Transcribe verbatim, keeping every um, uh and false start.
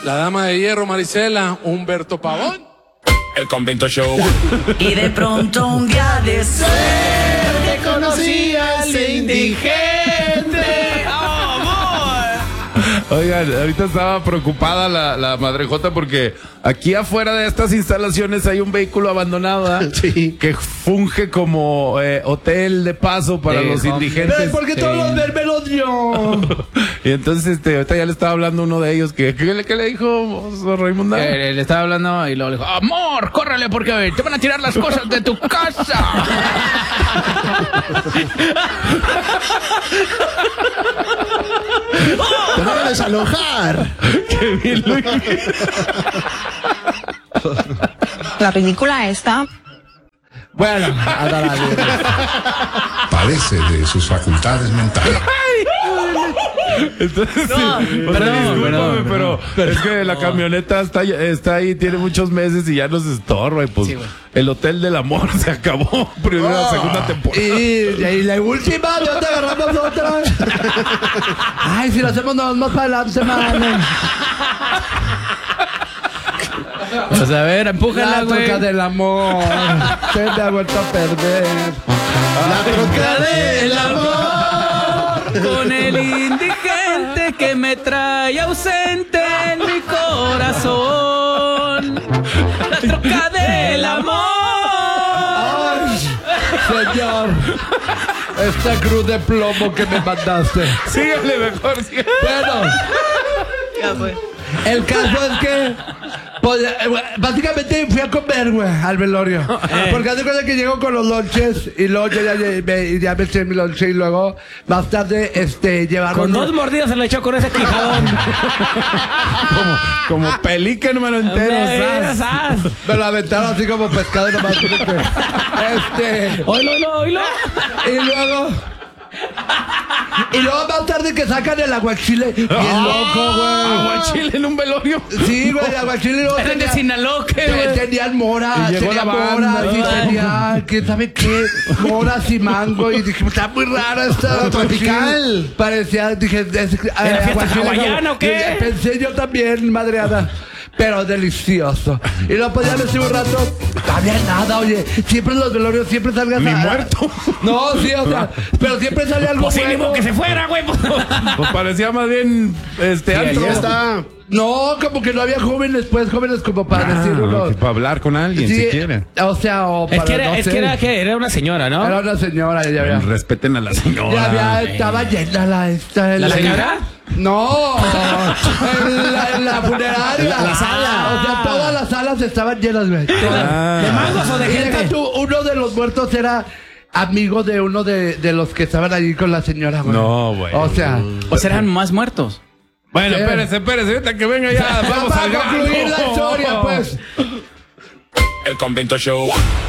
La dama de hierro, Marisela, Humberto Pavón. El Convento Show. Y de pronto un día de suerte conocí al indigente. Oigan, ahorita estaba preocupada la, la madrejota porque aquí afuera de estas instalaciones hay un vehículo abandonado, ¿eh? Sí. Que funge como eh, hotel de paso para Sí, los hombre. indigentes. Pero porque Sí. todos los ver me los dio. Y entonces este, ahorita ya le estaba hablando uno de ellos que, ¿qué, le- qué le dijo Raimundo? Eh, le estaba hablando y luego le dijo, amor, córrele porque te van a tirar las cosas de tu casa. Te van a desalojar. Qué bien lo La ridícula esta. Bueno, anda la vida. Padece de sus facultades mentales. Entonces, sí, No, o sea, perdón, discúlpame, perdón, pero perdón. es que la camioneta está, está ahí, tiene muchos meses y ya nos estorba. Y pues Sí, güey. el Hotel del Amor se acabó. Primera, segunda temporada. Y, y la última, ¿de dónde agarramos otra? Ay, si lo hacemos nada más para adelante, man. Pues a ver, empújala, La güey. troca del amor se me ha vuelto a perder. La troca del amor. Con el indigente que me trae ausente en mi corazón. La troca del amor. Ay, señor, esta cruz de plomo que me mandaste. Síguele mejor, síguele. Bueno, Ya fue. el caso es que pues, eh, básicamente fui a comer, güey, al velorio. Porque hace cuenta que llego con los lonches y luego yo ya, ya me, ya me eché mi lonche y luego más tarde este llevaron Con unos- dos mordidas se le echó con ese quijadón. Como, como pelícano entero, Mira, ¿sabes? sas. me lo aventaron así como pescado y nomás tuve que- este Oílo, oílo, oílo. y luego y luego más tarde que sacan el aguachile bien loco, güey. Aguachile en un velorio. Sí, güey, el aguachile luego Eres de tenía- Sinaloa, ¿qué, Te- güey? Tenían mora, Y llegó tenía la banda, moras y ¿no? tenía, ¿quién sabe qué? Moras y mango. Y dije, está muy rara esta. Tropical. Parecía, dije, es, eh, ¿Era fiesta aguachile, hawaiana o qué? y pensé yo también, madreada. Pero delicioso. Y luego pues ya me estuve un rato. No había nada, oye. Siempre en los velorios, siempre salgas Ni a- muerto. No, sí, o sea, pero siempre sale algo Pues sí, ni bueno. modo que se fuera, güey. Pues. Pues parecía más bien este antro. Ya está. No, como que no había jóvenes, pues, jóvenes como para decir Ah, uno. que para hablar con alguien, Sí, si quieren. o sea, o Es para, que era, no es sé. que era, ¿qué? Era una señora, ¿no? Era una señora, ya había. Respeten a la señora. Ya había, estaba llena la esta. ¿La señora? No, en la, en la funeraria. La- la sala. O sea, todas las salas estaban llenas, güey. Ah. ¿De mangos o de Y deja gente? tú, uno de los muertos era amigo de uno de, de los que estaban allí con la señora, güey. No, güey. O sea, ¿O serán más muertos? Bueno, Sí. espérese, espérese, ahorita que venga ya. Vamos para al grano. concluir la historia, pues. El Convento Show.